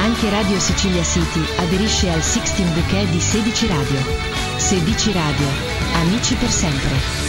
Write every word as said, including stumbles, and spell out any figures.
Anche Radio Sicilia City aderisce al sedici Bouquet di Sedici Radio. Sedici Radio. Amici per sempre.